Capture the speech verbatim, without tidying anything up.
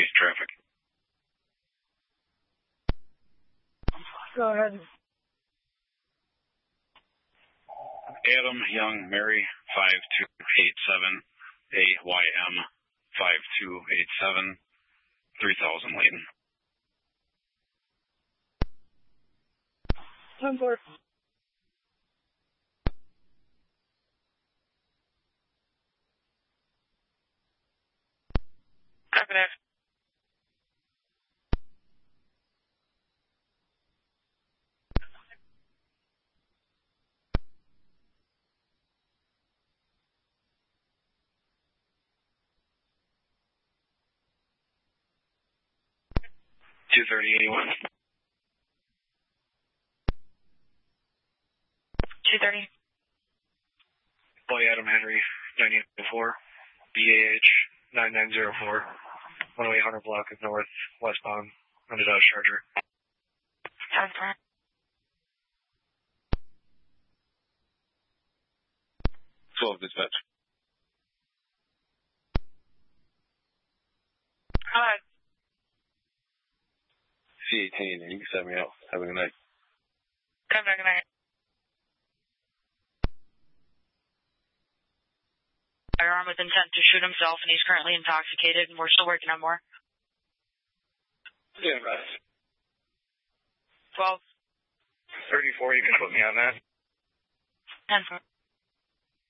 three, traffic. Go ahead. Adam Young Mary, five two eight seven, A Y M, five two eight seven, three thousand Layton. ten four. Copy that. two thirty eighty-one. two thirty. Boy Adam Henry, nine eight zero four, B A H nine nine zero four, one oh eight hundred block of north, westbound, under Dodge Charger. ten four. twelve dispatch. Go ahead. C eighteen, you can set me out. Have a good night. Come back, good night. Firearm with intent to shoot himself, and he's currently intoxicated, and we're still working on more. Yeah, right. twelve. thirty-four, you can put me on that. ten four.